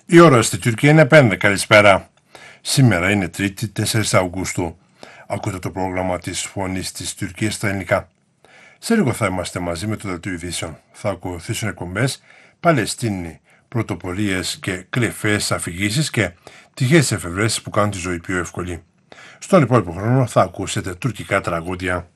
Η ώρα στη Τουρκία είναι 5. Καλησπέρα. Σήμερα είναι Τρίτη, 4 Αυγούστου. Ακούτε το πρόγραμμα της Φωνής της Τουρκίας στα ελληνικά. Σε λίγο θα είμαστε μαζί με το Δελτίο Ειδήσεων. Θα ακολουθήσουν εκπομπές Παλαιστίνη, πρωτοπορίες και κλεφές αφηγήσεις και τυχαίες εφευρέσεις που κάνουν τη ζωή πιο εύκολη. Στον υπόλοιπο χρόνο θα ακούσετε τουρκικά τραγούδια.